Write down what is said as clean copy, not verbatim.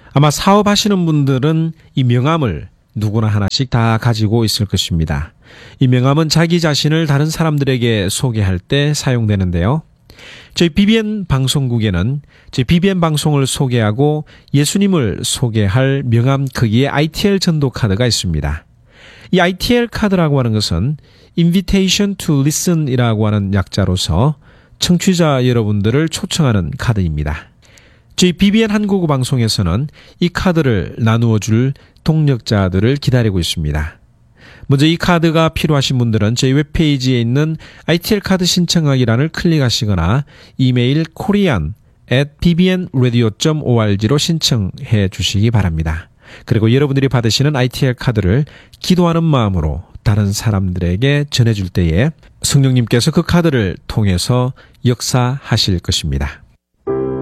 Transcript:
아마 사업하시는 분들은 이 명함을 누구나 하나씩 다 가지고 있을 것입니다. 이 명함은 자기 자신을 다른 사람들에게 소개할 때 사용되는데요. 저희 BBN 방송국에는 저희 BBN 방송을 소개하고 예수님을 소개할 명함 크기의 ITL 전도 카드가 있습니다. 이 ITL 카드라고 하는 것은 Invitation to Listen이라고 하는 약자로서 청취자 여러분들을 초청하는 카드입니다. 저희 BBN 한국어 방송에서는 이 카드를 나누어 줄 동력자들을 기다리고 있습니다. 먼저 이 카드가 필요하신 분들은 저희 웹페이지에 있는 ITL 카드 신청하기란을 클릭하시거나 이메일 korean@bbnradio.org로 신청해 주시기 바랍니다. 그리고 여러분들이 받으시는 ITL 카드를 기도하는 마음으로 다른 사람들에게 전해줄 때에 성령님께서 그 카드를 통해서 역사하실 것입니다.